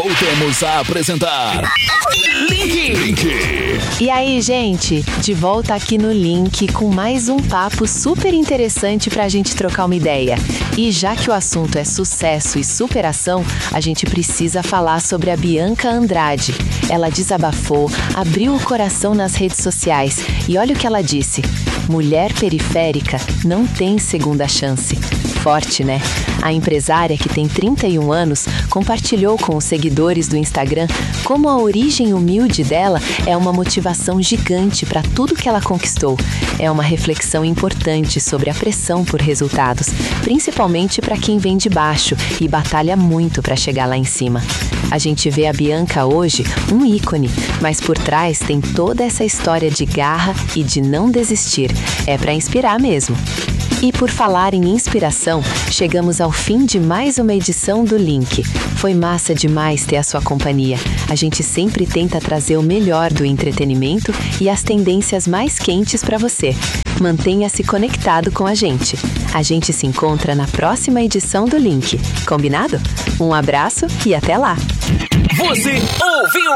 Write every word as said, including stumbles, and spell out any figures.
voltamos a apresentar Link. Link. E aí, gente? De volta aqui no Link com mais um papo super interessante pra gente trocar uma ideia. E já que o assunto é sucesso e superação, a gente precisa falar sobre a Bianca Andrade. Ela desabafou, abriu o coração nas redes sociais e olha o que ela disse: mulher periférica não tem segunda chance. Forte, né? A empresária, que tem trinta e um anos, compartilhou com os seguidores do Instagram como a origem humilde dela é uma motivação gigante para tudo que ela conquistou. É uma reflexão importante sobre a pressão por resultados, principalmente para quem vem de baixo e batalha muito para chegar lá em cima. A gente vê a Bianca hoje um ícone, mas por trás tem toda essa história de garra e de não desistir. É para inspirar mesmo. E por falar em inspiração, chegamos ao fim de mais uma edição do Link. Foi massa demais ter a sua companhia. A gente sempre tenta trazer o melhor do entretenimento e as tendências mais quentes para você. Mantenha-se conectado com a gente. A gente se encontra na próxima edição do Link. Combinado? Um abraço e até lá! Você ouviu?